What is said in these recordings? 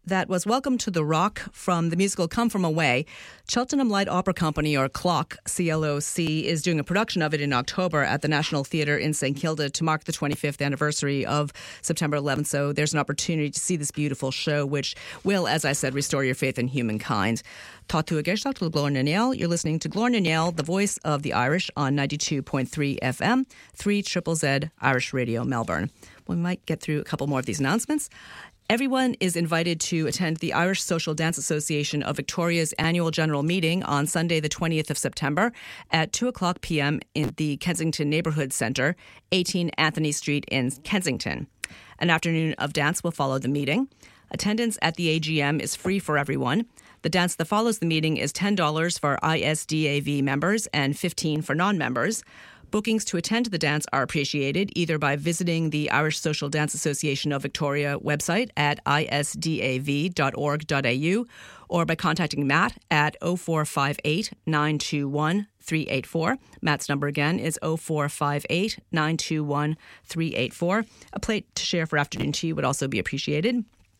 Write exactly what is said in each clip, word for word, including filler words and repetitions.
that was Welcome to the Rock from the musical Come From Away. Cheltenham Light Opera Company, or CLOC, C L O C, is doing a production of it in October at the National Theatre in Saint Kilda to mark the twenty-fifth anniversary of September eleventh. So there's an opportunity to see this beautiful show, which will, as I said, restore your faith in humankind. Tátu agéisteach to Glór na Néal. You're listening to Glór na Néal, the voice of the Irish, on ninety-two point three F M, three Z Z Z Irish Radio Melbourne. We might get through a couple more of these announcements. Everyone is invited to attend the Irish Social Dance Association of Victoria's annual general meeting on Sunday, the twentieth of September at two o'clock p.m. in the Kensington Neighbourhood Centre, eighteen Anthony Street in Kensington. An afternoon of dance will follow the meeting. Attendance at the A G M is free for everyone. The dance that follows the meeting is ten dollars for I S D A V members and fifteen dollars for non-members. Bookings to attend the dance are appreciated either by visiting the Irish Social Dance Association of Victoria website at I S D A V dot org dot A U or by contacting Matt at oh four five eight, nine two one, three eight four. Matt's number again is oh four five eight, nine two one, three eight four. A plate to share for afternoon tea would also be appreciated.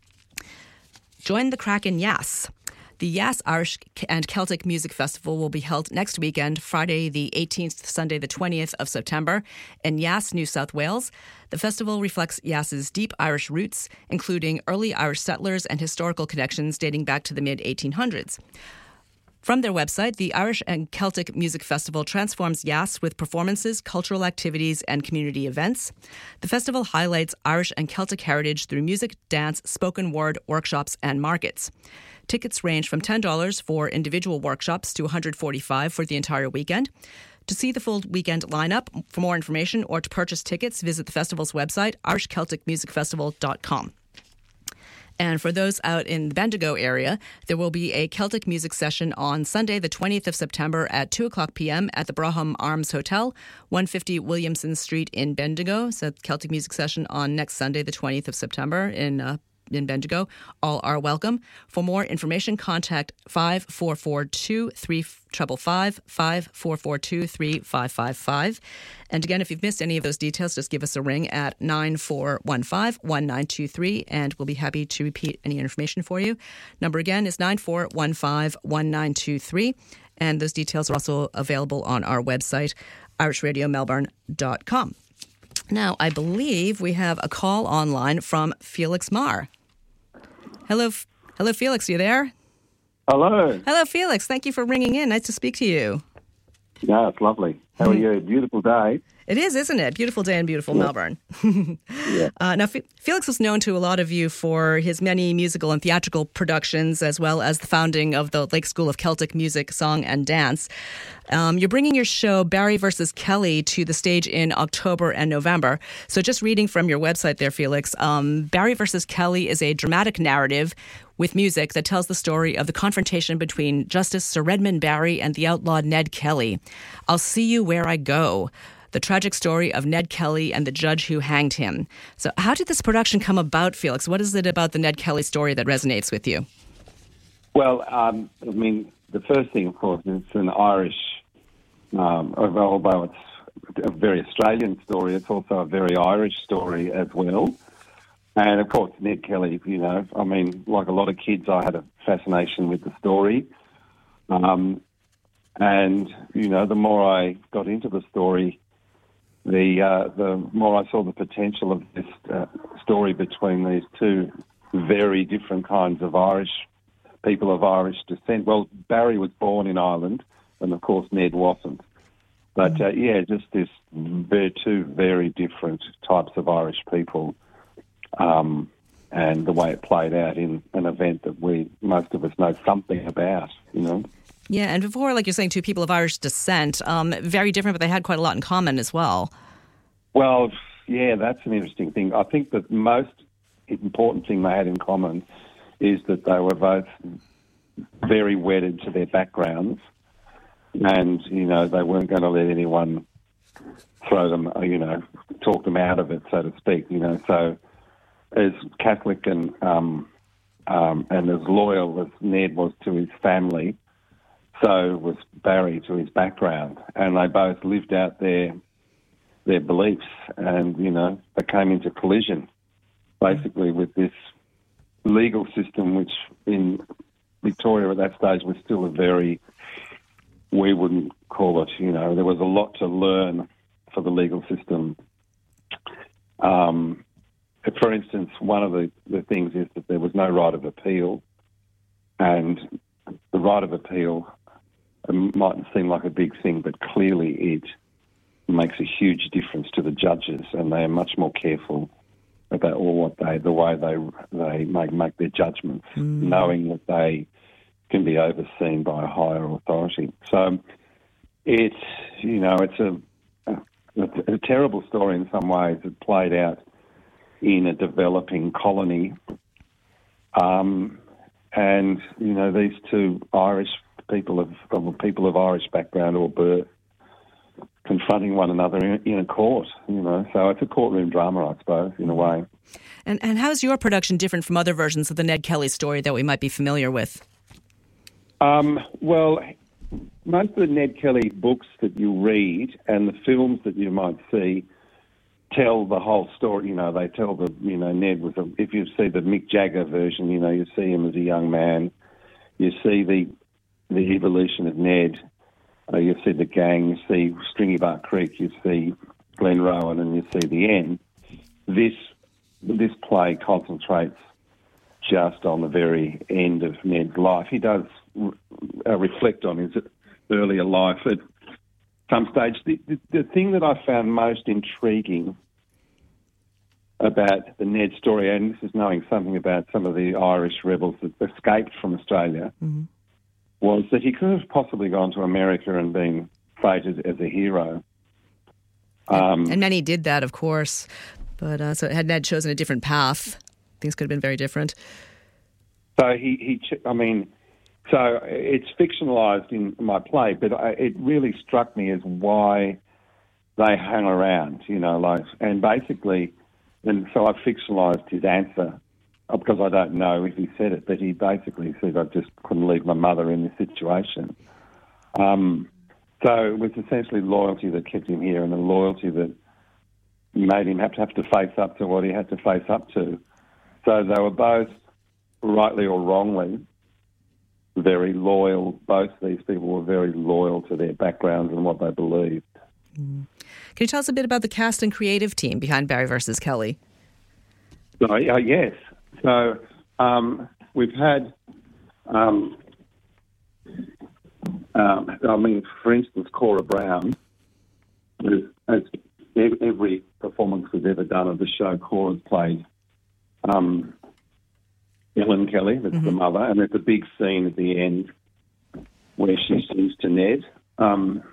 Join the crack in Yass. The Yass Irish and Celtic Music Festival will be held next weekend, Friday the eighteenth, Sunday the twentieth of September in Yass, New South Wales. The festival reflects Yass's deep Irish roots, including early Irish settlers and historical connections dating back to the mid eighteen hundreds. From their website, the Irish and Celtic Music Festival transforms Yass with performances, cultural activities, and community events. The festival highlights Irish and Celtic heritage through music, dance, spoken word, workshops, and markets. Tickets range from ten dollars for individual workshops to one hundred forty-five dollars for the entire weekend. To see the full weekend lineup, for more information or to purchase tickets, visit the festival's website, irish celtic music festival dot com. And for those out in the Bendigo area, there will be a Celtic music session on Sunday, the twentieth of September at two o'clock p.m. at the Braham Arms Hotel, one fifty Williamson Street in Bendigo. So Celtic music session on next Sunday, the twentieth of September in uh, in Bendigo. All are welcome. For more information, contact five four four two, three five five, five four four two, three five five five. And again, if you've missed any of those details, just give us a ring at nine four one five, one nine two three, and we'll be happy to repeat any information for you. Number again is nine four one five, one nine two three, and those details are also available on our website, irish radio melbourne dot com. Now, I believe we have a call online from Felix Marr. Hello, hello, Felix. You there? Hello. Hello, Felix. Thank you for ringing in. Nice to speak to you. Yeah, it's lovely. How are you? Beautiful day. It is, isn't it? Beautiful day in beautiful yeah. Melbourne. yeah. Uh, now, F- Felix is known to a lot of you for his many musical and theatrical productions, as well as the founding of the Lake School of Celtic Music, Song and Dance. Um, you're bringing your show Barry versus Kelly to the stage in October and November. So just reading from your website there, Felix, um, Barry versus Kelly is a dramatic narrative with music that tells the story of the confrontation between Justice Sir Redmond Barry and the outlaw Ned Kelly. I'll see you where I go. The tragic story of Ned Kelly and the judge who hanged him. So how did this production come about, Felix? What is it about the Ned Kelly story that resonates with you? Well, um, I mean, the first thing, of course, is it's an Irish, um, although it's a very Australian story, it's also a very Irish story as well. And, of course, Ned Kelly, you know, I mean, like a lot of kids, I had a fascination with the story. Um, and, you know, the more I got into the story, the uh, the more I saw the potential of this uh, story between these two very different kinds of Irish, people of Irish descent. Well, Barry was born in Ireland, and, of course, Ned wasn't. But, uh, yeah, just this very, two very different types of Irish people. Um, and the way it played out in an event that we, most of us know something about, you know. Yeah, and before, like you're saying, two people of Irish descent, um, very different, but they had quite a lot in common as well. Well, yeah, that's an interesting thing. I think the most important thing they had in common is that they were both very wedded to their backgrounds, and, you know, they weren't going to let anyone throw them, you know, talk them out of it, so to speak, you know. So as Catholic and um, um, and as loyal as Ned was to his family, so was Barry to his background, and they both lived out their their beliefs, and, you know, they came into collision basically with this legal system, which in Victoria at that stage was still a very, we wouldn't call it, you know, there was a lot to learn for the legal system. Um, for instance, one of the, the things is that there was no right of appeal, and the right of appeal mightn't seem like a big thing, but clearly it makes a huge difference to the judges, and they are much more careful about all what they, the way they they make make their judgments, mm. knowing that they can be overseen by a higher authority. So it's, you know, it's a, a, a terrible story in some ways. It played out in a developing colony, um, and you know, these two Irish people of, of people of Irish background or birth confronting one another in, in a court, you know. So it's a courtroom drama, I suppose, in a way. And and how's your production different from other versions of the Ned Kelly story that we might be familiar with? Um, well, most of the Ned Kelly books that you read and the films that you might see tell the whole story. You know, they tell the, you know, Ned was, a, if you see the Mick Jagger version, you know, you see him as a young man. You see the the evolution of Ned. Uh, you see the gang, you see Stringy Bark Creek, you see Glen Rowan, and you see the end. This this play concentrates just on the very end of Ned's life. He does uh, reflect on his earlier life at some stage. The, the, the thing that I found most intriguing about the Ned story, and this is knowing something about some of the Irish rebels that escaped from Australia, mm-hmm. was that he could have possibly gone to America and been feted as a hero. Um, and many did that, of course. But uh, so had Ned chosen a different path, things could have been very different. So he, he I mean, so it's fictionalised in my play, but I, it really struck me as why they hung around, you know, like, and basically, and so I fictionalised his answer, because I don't know if he said it, but he basically said, I just couldn't leave my mother in this situation. Um, so it was essentially loyalty that kept him here, and a loyalty that made him have to have to face up to what he had to face up to. So they were both, rightly or wrongly, very loyal. Both these people were very loyal to their backgrounds and what they believed. Mm. Can you tell us a bit about the cast and creative team behind Barry versus Kelly? So, uh, yes. So um, we've had, um, um, I mean, for instance, Cora Brown, as every performance we've ever done of the show, Cora's played um, Ellen Kelly, that's mm-hmm. the mother, and there's a big scene at the end where she sings to Ned. Um,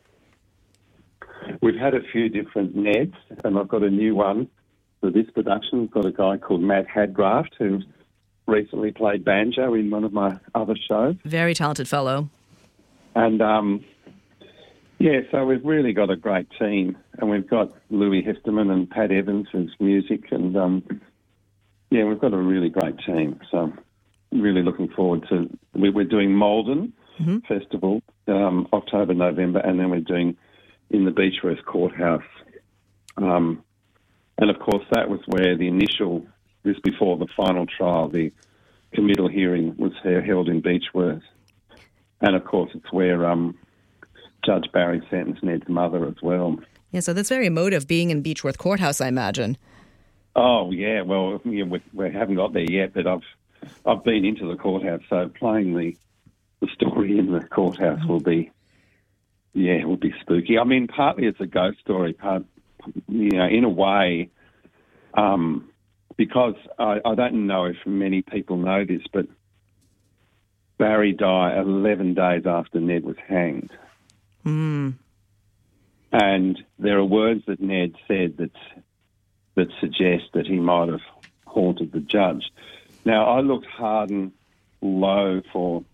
we've had a few different Neds, and I've got a new one for this production. I've got a guy called Matt Hadgraft who recently played banjo in one of my other shows. Very talented fellow. And, um, yeah, so we've really got a great team. And we've got Louis Hesterman and Pat Evans who's music. And, um, yeah, we've got a really great team. So really looking forward to... We're doing Malden mm-hmm. Festival, um, October, November, and then we're doing in the Beechworth Courthouse. Um And, of course, that was where the initial, this before the final trial, the committal hearing was held in Beechworth. And, of course, it's where um, Judge Barry sentenced Ned's mother as well. Yeah, so that's very emotive, being in Beechworth Courthouse, I imagine. Oh, yeah, well, yeah, we, we haven't got there yet, but I've I've been into the courthouse, so playing the, the story in the courthouse mm-hmm. will be, yeah, it will be spooky. I mean, partly it's a ghost story, part you know, in a way, um, because I, I don't know if many people know this, but Barry died eleven days after Ned was hanged. Mm. And there are words that Ned said that that suggest that he might have haunted the judge. Now, I looked hard and low for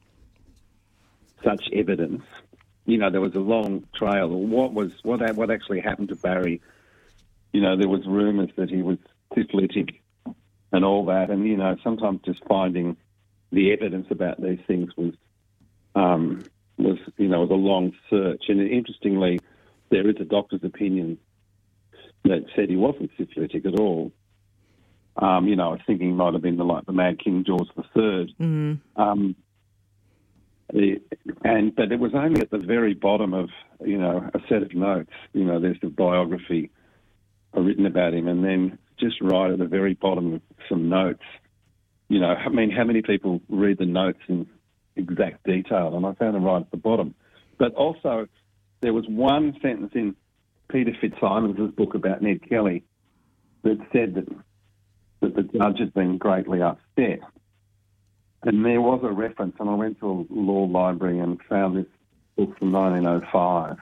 such evidence. You know, there was a long trail. What was what what actually happened to Barry? You know, there was rumours that he was syphilitic and all that. And, you know, sometimes just finding the evidence about these things was, um, was you know, was a long search. And interestingly, there is a doctor's opinion that said he wasn't syphilitic at all. Um, you know, I was thinking it might have been the, like the Mad King George the Third. Mm-hmm. Um, it, and but it was only at the very bottom of, you know, a set of notes. You know, there's the biography written about him, and then just right at the very bottom of some notes. You know, I mean, how many people read the notes in exact detail? And I found them right at the bottom. But also, there was one sentence in Peter Fitzsimons' book about Ned Kelly that said that that the judge had been greatly upset. And there was a reference, and I went to a law library and found this book from nineteen oh five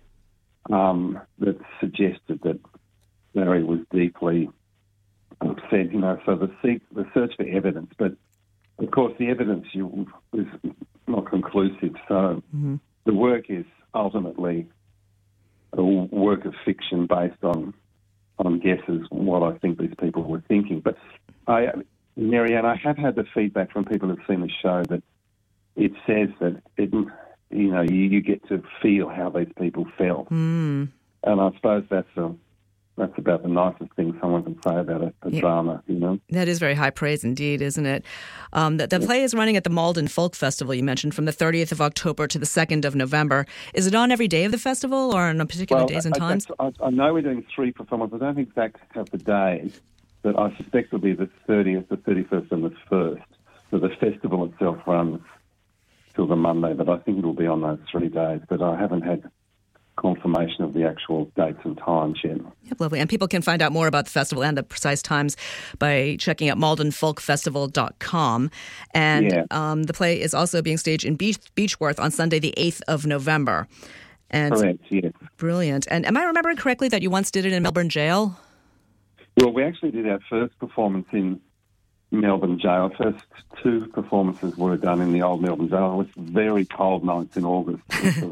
um, that suggested that Barry was deeply upset, you know, so the, seek, the search for evidence. But, of course, the evidence you, is not conclusive, so mm-hmm. the work is ultimately a work of fiction based on on guesses, what I think these people were thinking. But, I, Marianne, I have had the feedback from people who've seen the show that it says that, it, you know, you, you get to feel how these people felt. Mm. And I suppose that's a, that's about the nicest thing someone can say about a, a yeah. drama, you know. That is very high praise indeed, isn't it? Um, the the yeah. play is running at the Malden Folk Festival, you mentioned, from the thirtieth of October to the second of November. Is it on every day of the festival or on particular well, days and I, times? I, I know we're doing three performances. I don't exactly have the days, but I suspect it'll be the thirtieth, the thirty-first and the first. So the festival itself runs till the Monday, but I think it'll be on those three days. But I haven't had confirmation of the actual dates and times yet. Yep, lovely. And people can find out more about the festival and the precise times by checking out malden folk festival dot com. And yeah. um, the play is also being staged in Beach, Beechworth on Sunday, the eighth of November. And correct, yes. Brilliant. And am I remembering correctly that you once did it in Melbourne Jail? Well, we actually did our first performance in Melbourne Jail. Our first two performances were done in the old Melbourne Jail. It was very cold nights in August.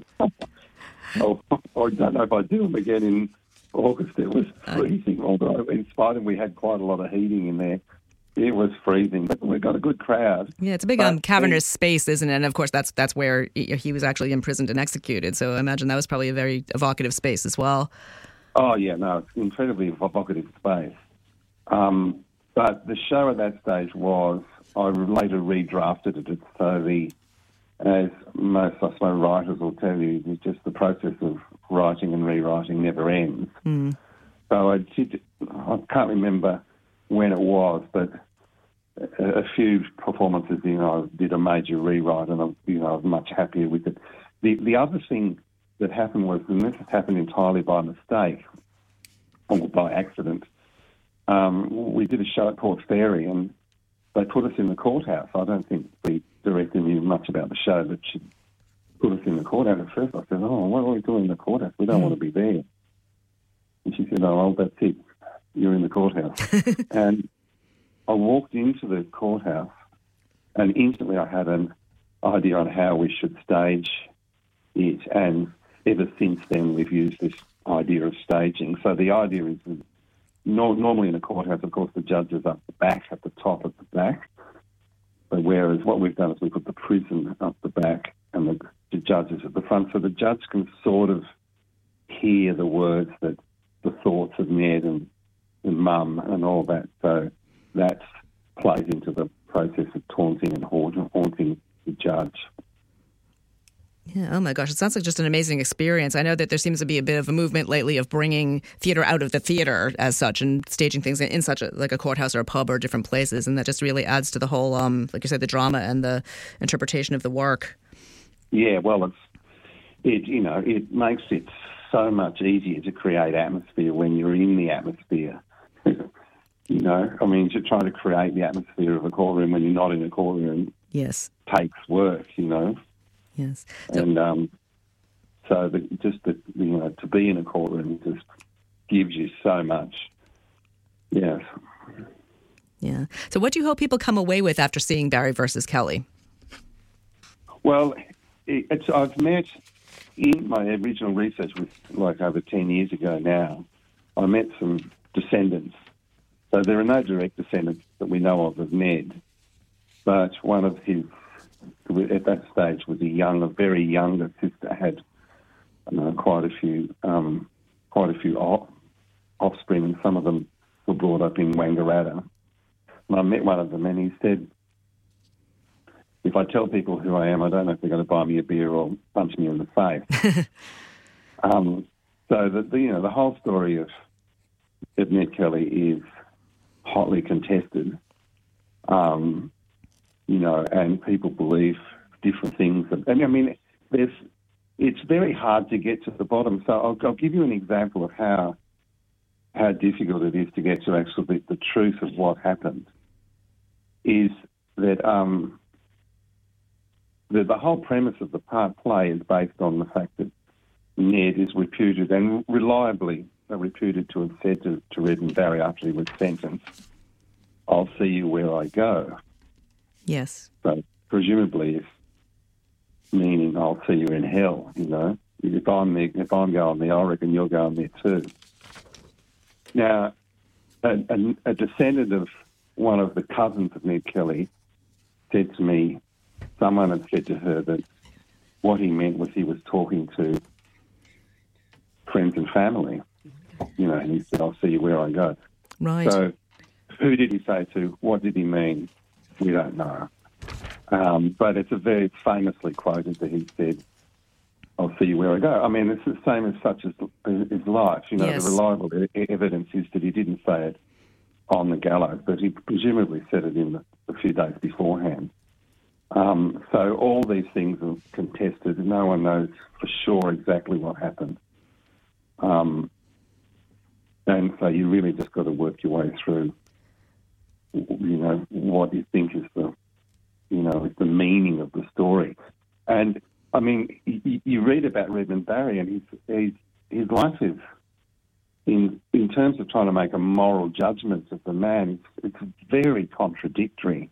Oh, I don't know if I'd do them again in August. It was freezing, although in spite of we had quite a lot of heating in there. It was freezing, but we got a good crowd. Yeah, it's a big um, cavernous space, isn't it? And, of course, that's that's where he was actually imprisoned and executed. So I imagine that was probably a very evocative space as well. Oh, yeah, no, it's an incredibly evocative space. Um, but the show at that stage was, I later redrafted it, so the... As most, I suppose, writers will tell you, it's just the process of writing and rewriting never ends. Mm. So I did, I can't remember when it was, but a, a few performances, you know, I did a major rewrite, and I, you know, I was much happier with it. The the other thing that happened was, and this has happened entirely by mistake or by accident. Um, we did a show at Port Fairy, and they put us in the courthouse. I don't think the director knew much about the show, but she put us in the courthouse at first. I said, oh, what are we doing in the courthouse? We don't mm. want to be there. And she said, oh, well, that's it. You're in the courthouse. And I walked into the courthouse, and instantly I had an idea on how we should stage it. And ever since then, we've used this idea of staging. So the idea is that no, normally in a courthouse, of course, the judge is up the back, at the top at the back. But whereas what we've done is we put the prison up the back and the, the judges at the front, so the judge can sort of hear the words, that the thoughts of Ned and, and Mum and all that. So that plays into the process of taunting and haunting the judge. Yeah, oh my gosh, it sounds like just an amazing experience. I know that there seems to be a bit of a movement lately of bringing theatre out of the theatre as such and staging things in such a, like a courthouse or a pub or different places, and that just really adds to the whole, um, like you said, the drama and the interpretation of the work. Yeah, well, it's it you know it makes it so much easier to create atmosphere when you're in the atmosphere. You know, I mean, to try to create the atmosphere of a courtroom when you're not in a courtroom, yes, takes work. You know. Yes. So, and um, so the, just the, you know, to be in a courtroom just gives you so much. Yes. Yeah. So what do you hope people come away with after seeing Barry versus Kelly? Well, it's, I've met, in my original research, with like over ten years ago now, I met some descendants. So there are no direct descendants that we know of of Ned, but one of his, at that stage, was a young, a very younger sister, had uh, quite a few, um, quite a few off, offspring, and some of them were brought up in Wangaratta. And I met one of them, and he said, if I tell people who I am, I don't know if they're going to buy me a beer or punch me in the face. um, so, the, the, you know, the whole story of, of Ned Kelly is hotly contested, um, you know, and people believe different things. And, I mean, there's, it's very hard to get to the bottom. So I'll, I'll give you an example of how how difficult it is to get to actually the truth of what happened. Is that um, the, the whole premise of the part play is based on the fact that Ned is reputed and reliably reputed to have said to, to Redmond Barry after he was sentenced, "I'll see you where I go." Yes. So presumably, if meaning I'll see you in hell, you know. If I'm there, if I'm going there, I reckon you're going there too. Now, a, a, a descendant of one of the cousins of Ned Kelly said to me, someone had said to her that what he meant was he was talking to friends and family, you know, and he said, "I'll see you where I go." Right. So who did he say to? What did he mean? We don't know. Um, but it's a very famously quoted that he said, "I'll see you where I go." I mean, it's the same as such as, as life. You know, Yes. the reliable e- evidence is that he didn't say it on the gallows, but he presumably said it in the, a few days beforehand. Um, so all these things are contested. No one knows for sure exactly what happened. Um, and so you really just got to work your way through, you know, what you think is the, you know, is the meaning of the story. And, I mean, you, you read about Redmond Barry and his, his, his life is, in in terms of trying to make a moral judgment of the man, it's, it's very contradictory.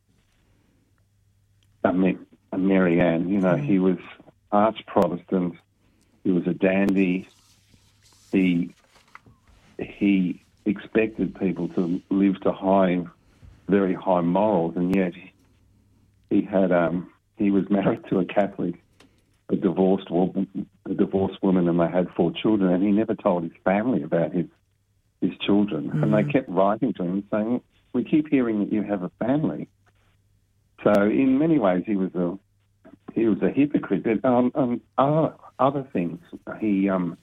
I mean, Mary Ann, you know, mm. he was arch Protestant, he was a dandy, he he expected people to live to high, very high morals, and yet he had um, he was married to a Catholic, a divorced woman, a divorced woman, and they had four children, and he never told his family about his his children, mm. and they kept writing to him saying, "We keep hearing that you have a family." So in many ways, he was a he was a hypocrite. But on, on other, other things, he um,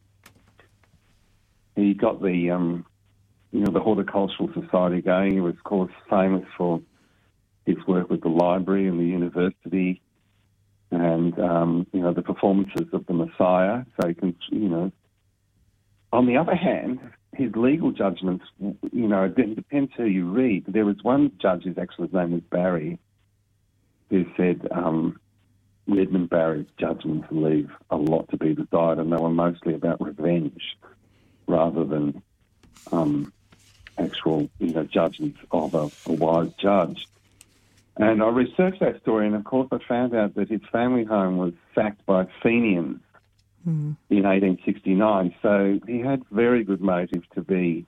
he got the um, you know the Horticultural Society going. He was, of course, famous for his work with the library and the university, and um, you know the performances of the Messiah. So he can, you know. On the other hand, his legal judgments, you know, it depends who you read. There was one judge, whose actual name was Barry, who said um, Redmond Barry's judgments leave a lot to be desired, and they were mostly about revenge rather than um, actual, you know, judgments of a, a wise judge. And I researched that story, and of course I found out that his family home was sacked by Fenians mm. in eighteen sixty-nine. So he had very good motive to be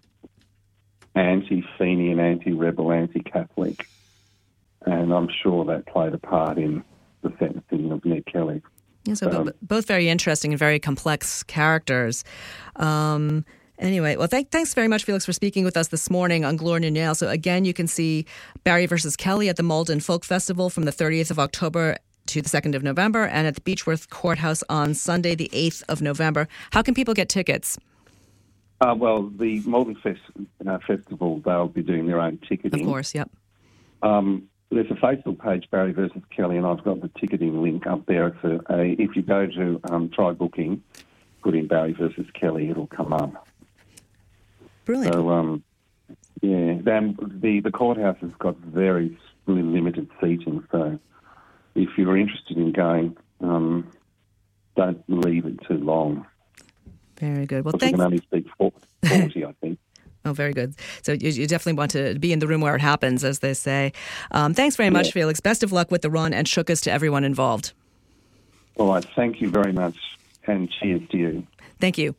anti-Fenian, anti-rebel, anti-Catholic. And I'm sure that played a part in the sentencing of Ned Kelly. Yeah, so um, both very interesting and very complex characters. Um, anyway, well, th- thanks very much, Felix, for speaking with us this morning on Gloria Nail. So again, you can see Barry versus Kelly at the Malden Folk Festival from the thirtieth of October to the second of November, and at the Beechworth Courthouse on Sunday, the eighth of November. How can people get tickets? Uh, well, the Malden Fest, uh, Festival, they'll be doing their own ticketing. Of course, yep. Um, There's a Facebook page, Barry versus Kelly, and I've got the ticketing link up there. It's a, a, if you go to um, try booking, put in Barry versus Kelly, it'll come up. Brilliant. So, um, yeah, then the, the courthouse has got very really limited seating, so if you're interested in going, um, don't leave it too long. Very good. Well, thanks. You can only speak forty, I think. Oh, very good. So you, you definitely want to be in the room where it happens, as they say. Um, thanks very much, yeah. Felix. Best of luck with the run, and shukas to everyone involved. All right. Thank you very much, and cheers to you. Thank you.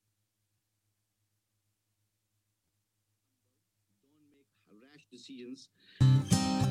Don't make rash decisions